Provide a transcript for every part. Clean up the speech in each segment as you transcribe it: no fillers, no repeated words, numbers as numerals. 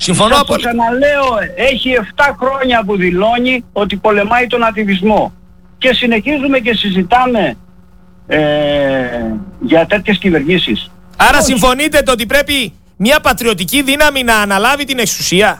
Συμφωνώ. Σας το ξαναλέω, έχει 7 χρόνια που δηλώνει ότι πολεμάει τον ατιβισμό. Και συνεχίζουμε και συζητάμε για τέτοιες κυβερνήσεις. Άρα συμφωνείτε ότι πρέπει μια πατριωτική δύναμη να αναλάβει την εξουσία?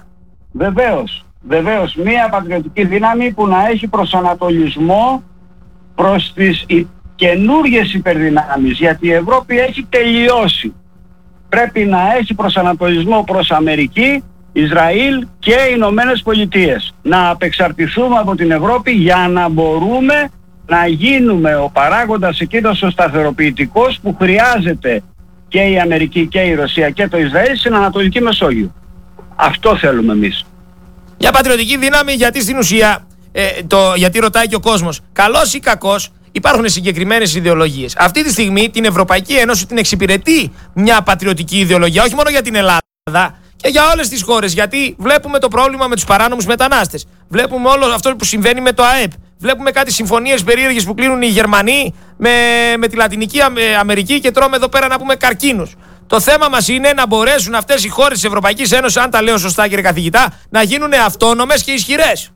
Βεβαίως, μια πατριωτική δύναμη που να έχει προσανατολισμό προς τις καινούργιες υπερδυνάμεις, γιατί η Ευρώπη έχει τελειώσει. Πρέπει να έχει προσανατολισμό προς Αμερική, Ισραήλ και Ηνωμένες Πολιτείες. Να απεξαρτηθούμε από την Ευρώπη για να μπορούμε να γίνουμε ο παράγοντας εκείνος ο σταθεροποιητικός που χρειάζεται και η Αμερική και η Ρωσία και το Ισραήλ στην Ανατολική Μεσόγειο. Αυτό θέλουμε εμείς. Μια πατριωτική δύναμη, γιατί στην ουσία, γιατί ρωτάει και ο κόσμος, καλός ή κακός, υπάρχουν συγκεκριμένες ιδεολογίες. Αυτή τη στιγμή την Ευρωπαϊκή Ένωση την εξυπηρετεί μια πατριωτική ιδεολογία, όχι μόνο για την Ελλάδα και για όλες τις χώρες. Γιατί βλέπουμε το πρόβλημα με τους παράνομους μετανάστες. Βλέπουμε όλο αυτό που συμβαίνει με το ΑΕΠ. Βλέπουμε κάτι συμφωνίες περίεργες που κλείνουν οι Γερμανοί με τη Λατινική Αμερική και τρώμε εδώ πέρα να πούμε καρκίνους. Το θέμα μας είναι να μπορέσουν αυτές οι χώρες της Ευρωπαϊκής Ένωσης, αν τα λέω σωστά κύριε καθηγητά, να γίνουν αυτόνομες και ισχυρές.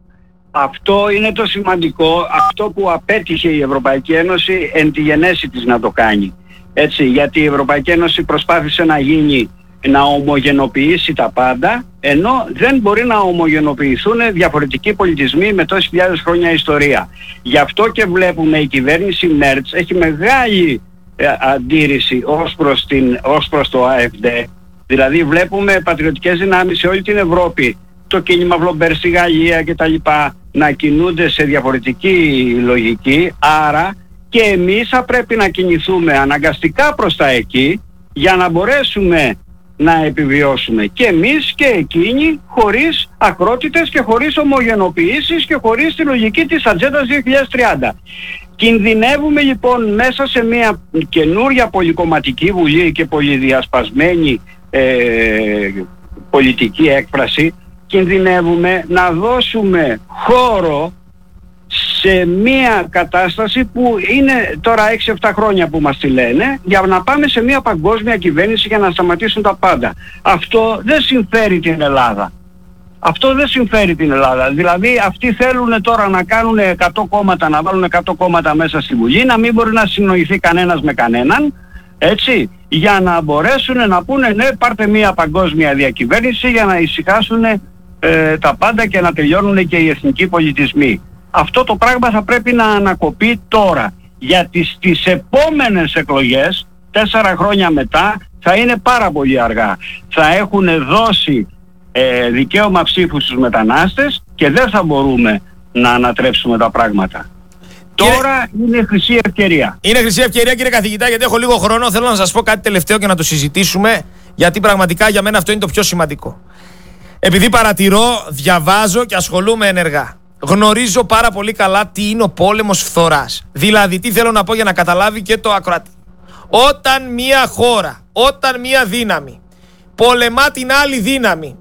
Αυτό είναι το σημαντικό, αυτό που απέτυχε η Ευρωπαϊκή Ένωση εν τη γενέση της να το κάνει. Έτσι, γιατί η Ευρωπαϊκή Ένωση προσπάθησε να ομογενοποιήσει τα πάντα, ενώ δεν μπορεί να ομογενοποιηθούν διαφορετικοί πολιτισμοί με τόσες χιλιάδες χρόνια ιστορία. Γι' αυτό και βλέπουμε η κυβέρνηση Μέρτς έχει μεγάλη αντίρρηση ως προς το ΑΕΦΔ. Δηλαδή βλέπουμε πατριωτικές δυνάμεις σε όλη την Ευρώπη, το κίνημα Βλομπέρ στη Γαλλία κτλ. Να κινούνται σε διαφορετική λογική, άρα και εμείς θα πρέπει να κινηθούμε αναγκαστικά προς τα εκεί για να μπορέσουμε να επιβιώσουμε και εμείς και εκείνοι, χωρίς ακρότητες και χωρίς ομογενοποιήσεις και χωρίς τη λογική της Ατζέντας 2030. Κινδυνεύουμε λοιπόν μέσα σε μια καινούρια πολυκομματική βουλή και πολυδιασπασμένη πολιτική έκφραση, κινδυνεύουμε να δώσουμε χώρο σε μια κατάσταση που είναι τώρα 6-7 χρόνια που μας τη λένε, για να πάμε σε μια παγκόσμια κυβέρνηση για να σταματήσουν τα πάντα. Αυτό δεν συμφέρει την Ελλάδα. Αυτό δεν συμφέρει την Ελλάδα. Δηλαδή αυτοί θέλουν τώρα να κάνουν 100 κόμματα, να βάλουν 100 κόμματα μέσα στη Βουλή, να μην μπορεί να συνοηθεί κανένας με κανέναν, έτσι, για να μπορέσουν να πούνε ναι, πάρτε μια παγκόσμια διακυβέρνηση για να ησυχάσουν τα πάντα και να τελειώνουν και οι εθνικοί πολιτισμοί. Αυτό το πράγμα θα πρέπει να ανακοπεί τώρα, γιατί στις επόμενες εκλογές, 4 χρόνια μετά, θα είναι πάρα πολύ αργά. Θα έχουν δώσει δικαίωμα ψήφου στους μετανάστες και δεν θα μπορούμε να ανατρέψουμε τα πράγματα. Τώρα είναι χρυσή ευκαιρία. Είναι χρυσή ευκαιρία κύριε καθηγητά, γιατί έχω λίγο χρόνο. Θέλω να σας πω κάτι τελευταίο και να το συζητήσουμε, γιατί πραγματικά για μένα αυτό είναι το πιο σημαντικό. Επειδή παρατηρώ, διαβάζω και ασχολούμαι ενεργά, γνωρίζω πάρα πολύ καλά τι είναι ο πόλεμος φθοράς. Δηλαδή, τι θέλω να πω για να καταλάβει και το ακροατή. Όταν μια χώρα, όταν μια δύναμη πολεμά την άλλη δύναμη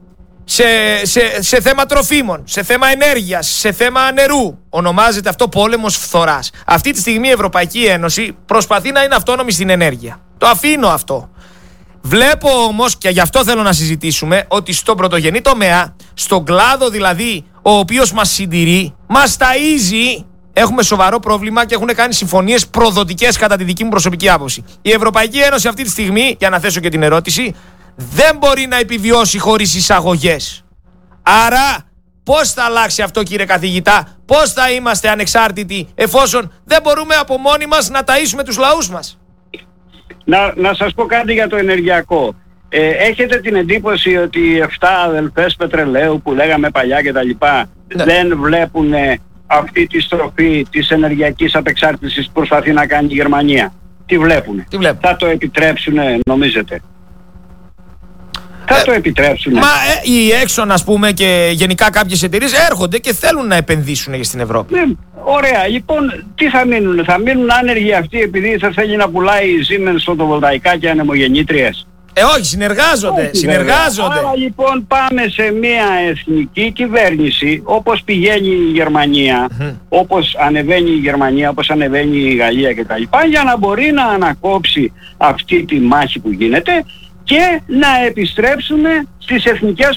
σε θέμα τροφίμων, σε θέμα ενέργειας, σε θέμα νερού, ονομάζεται αυτό πόλεμος φθοράς. Αυτή τη στιγμή η Ευρωπαϊκή Ένωση προσπαθεί να είναι αυτόνομη στην ενέργεια. Το αφήνω αυτό. Βλέπω όμως, και γι' αυτό θέλω να συζητήσουμε, ότι στον πρωτογενή τομέα, στον κλάδο δηλαδή ο οποίος μας συντηρεί, μας ταΐζει, έχουμε σοβαρό πρόβλημα και έχουν κάνει συμφωνίες προδοτικές κατά τη δική μου προσωπική άποψη. Η Ευρωπαϊκή Ένωση αυτή τη στιγμή, για να θέσω και την ερώτηση, δεν μπορεί να επιβιώσει χωρίς εισαγωγές. Άρα πώς θα αλλάξει αυτό κύριε καθηγητά, πώς θα είμαστε ανεξάρτητοι εφόσον δεν μπορούμε από μόνοι μας να ταΐσουμε τους λαούς μας? Να σας πω κάτι για το ενεργειακό. Έχετε την εντύπωση ότι οι 7 αδελφές πετρελαίου που λέγαμε παλιά και τα λοιπά, δεν βλέπουν αυτή τη στροφή της ενεργειακής απεξάρτησης που προσπαθεί να κάνει η Γερμανία? Τι βλέπουν? Θα το επιτρέψουν, νομίζετε? Θα το επιτρέψουν? Μα οι Exxon, ας πούμε, και γενικά κάποιες εταιρείες έρχονται και θέλουν να επενδύσουν στην Ευρώπη. Ωραία, λοιπόν, τι θα μείνουν? Θα μείνουν άνεργοι αυτοί επειδή θα θέλει να πουλάει η Siemens φωτοβολταϊκά και ανεμογεννήτριες? Όχι, συνεργάζονται. Άρα λοιπόν πάμε σε μια εθνική κυβέρνηση, όπως πηγαίνει η Γερμανία, όπως ανεβαίνει η Γερμανία, όπως ανεβαίνει η Γαλλία κτλ, για να μπορεί να ανακόψει αυτή τη μάχη που γίνεται και να επιστρέψουμε στις εθνικές